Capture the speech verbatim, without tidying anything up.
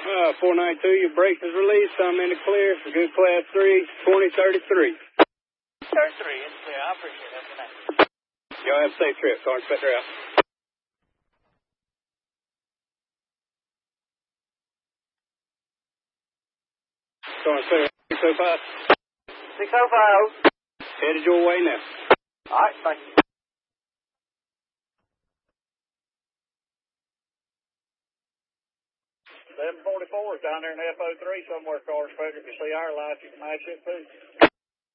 Uh, four ninety-two, your brakes is released. I'm in the clear. Good class three, twenty thirty-three. thirty-three, it's clear. I appreciate that. Good night. Y'all have a safe trip. Sergeant Spector out. Sergeant Spector, six oh five. six oh five. Headed your way now. All right, thank you. seven forty-four is down there in F O three somewhere, Car Inspector. If you see our lights, you can match it too.